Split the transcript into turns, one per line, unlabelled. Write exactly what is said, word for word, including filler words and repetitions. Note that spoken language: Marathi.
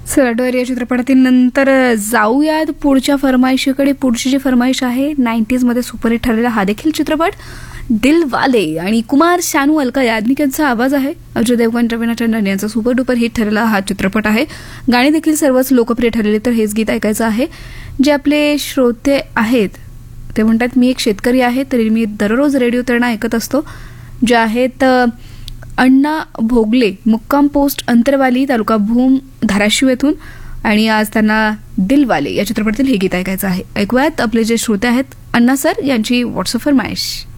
सलडर या चित्रपटातील नंतर जाऊयात पुढच्या फरमाईशीकडे. पुढची जी फरमाईश आहे नाईन्टीज मध्ये सुपरहिट ठरलेला हा देखील चित्रपट दिलवाले आणि कुमार शानू अलका याज्ञिक यांचा आवाज आहे. अजय देवगण रवीना टंडन यांचा सुपर डुपर हिट ठरलेला हा चित्रपट आहे. गाणी देखील सर्वच लोकप्रिय ठरलेले. तर हेच गीत ऐकायचं आहे. जे आपले श्रोते आहेत ते म्हणतात मी एक शेतकरी आहे तरी मी दररोज रेडिओ तरणा ऐकत असतो. जे आहेत अण्णा भोगले, मुक्काम पोस्ट अंतरवाली, तालुका भूम, धाराशिव येथून, आणि आज त्यांना दिलवाले या चित्रपटातील हे गीत ऐकायचं आहे. ऐकूयात आपले जे श्रोते आहेत अण्णा सर यांची व्हॉट्सअप फरमाईश.